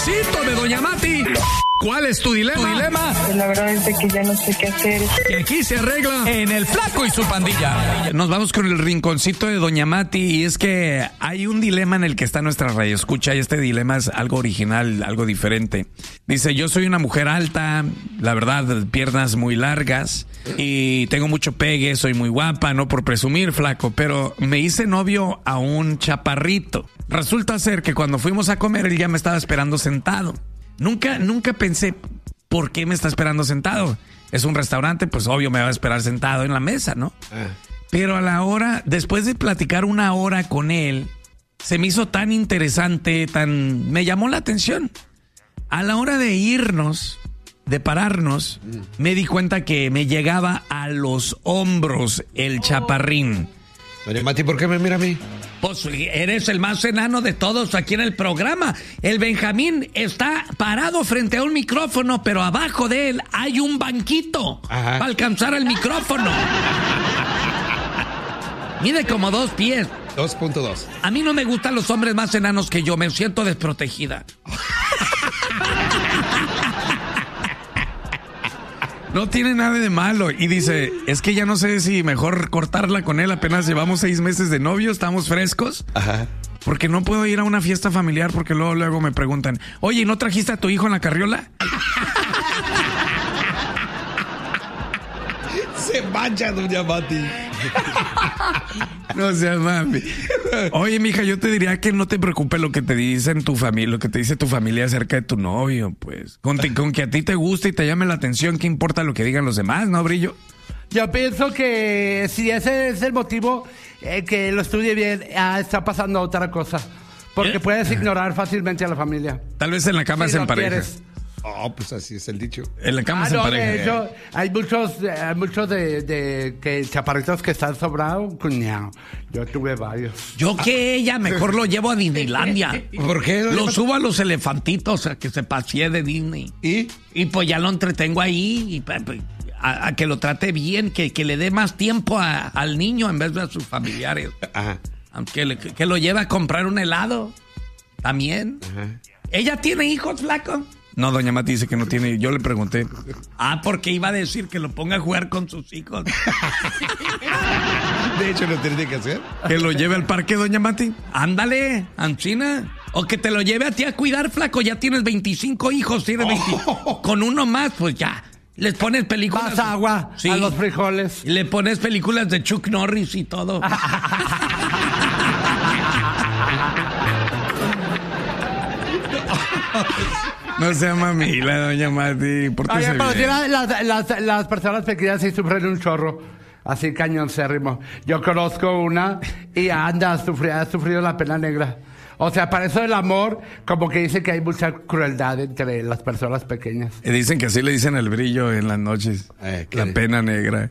rinconcito de Doña Mati. ¿Cuál es tu dilema? Pues la verdad es de que ya no sé qué hacer. Que aquí se arregla en El Flaco y su pandilla. Nos vamos con el rinconcito de Doña Mati, y es que hay un dilema en el que está nuestra radio escucha, y este dilema es algo original, algo diferente. Dice: yo soy una mujer alta, la verdad, piernas muy largas, y tengo mucho pegue, soy muy guapa, no por presumir, flaco, pero me hice novio a un chaparrito. Resulta ser que cuando fuimos a comer, él ya me estaba esperando sentado. Nunca pensé, ¿por qué me está esperando sentado? Es un restaurante, pues obvio me va a esperar sentado en la mesa, ¿no? Pero a la hora, después de platicar una hora con él, se me hizo tan interesante, me llamó la atención. A la hora de irnos, de pararnos, me di cuenta que me llegaba a los hombros el chaparrín. Doña Mati, ¿por qué me mira a mí? Pues eres el más enano de todos aquí en el programa. El Benjamín está parado frente a un micrófono, pero abajo de él hay un banquito para alcanzar el micrófono. Mide como 2 pies. 2.2. A mí no me gustan los hombres más enanos que yo, me siento desprotegida. No tiene nada de malo. Y dice, es que ya no sé si mejor cortarla con él. Apenas llevamos 6 meses de novio, estamos frescos. Porque no puedo ir a una fiesta familiar porque luego me preguntan, oye, ¿no trajiste a tu hijo en la carriola? Se mancha, Doña Mati. No seas mami. Oye, mija, yo te diría que no te preocupes lo que te dicen tu familia, lo que te dice tu familia acerca de tu novio, pues. Con que a ti te guste y te llame la atención, ¿qué importa lo que digan los demás, no, Brillo? Yo pienso que si ese es el motivo, que lo estudie bien, está pasando otra cosa. Porque puedes ignorar fácilmente a la familia. Tal vez en la cama se empareja. Quieres. Pues así es el dicho. En la cama se empareja. De hecho, hay muchos de que chaparritos que están sobrados, cuñado. Yo tuve varios. ¿Yo qué? Ella mejor lo llevo a Disneylandia. ¿Por qué? Lo subo a los elefantitos a que se pasee de Disney. Y pues ya lo entretengo ahí y a que lo trate bien, que le dé más tiempo al niño en vez de a sus familiares. Aunque que lo lleve a comprar un helado también. ¿Ella tiene hijos, flaco? No, Doña Mati dice que no tiene. Yo le pregunté. Porque iba a decir que lo ponga a jugar con sus hijos. De hecho, lo tiene que hacer. Que lo lleve al parque, Doña Mati. Ándale, Ancina. O que te lo lleve a ti a cuidar, flaco. Ya tienes 25 hijos, tienes 20. Con uno más, pues ya. Les pones películas. Más agua a los frijoles. Y le pones películas de Chuck Norris y todo. No sea mamila, Doña Mati. Oye, pero si las personas pequeñas sí sufren un chorro. Así cañoncérrimo. Yo conozco una y ha sufrido la pena negra. O sea, para eso el amor, como que dice que hay mucha crueldad entre las personas pequeñas. Y dicen que así le dicen el Brillo en las noches. La pena negra.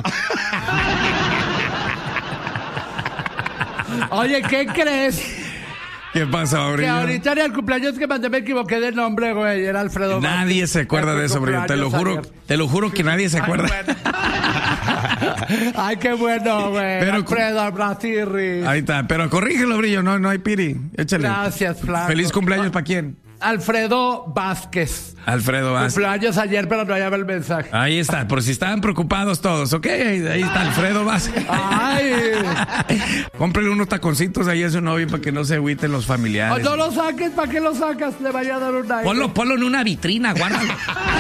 Oye, ¿qué crees? ¿Qué pasó, Brillo? Que ahorita en el cumpleaños que mandé me equivoqué de nombre, güey. Era Alfredo. Nadie se acuerda de eso, Brillo. Te lo juro que nadie se acuerda. Ay, qué bueno, güey. Alfredo Brasil. Ahí está. Pero corrígelo, Brillo. No hay piri. Échale. Gracias, flaco. Feliz cumpleaños, ¿para quién? Alfredo Vázquez. Alfredo Vázquez. Cumpleaños ayer, pero no hallaba el mensaje. Ahí está, por si estaban preocupados todos, ¿ok? Ahí está Alfredo Vázquez. Ay. Cómprele unos taconcitos ahí a su novio para que no se agüiten los familiares. No lo saques, ¿para qué lo sacas? Le vaya a dar un aire. Ponlo en una vitrina, guárdalo.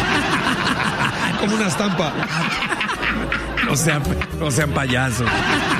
Como una estampa. O sea, payaso.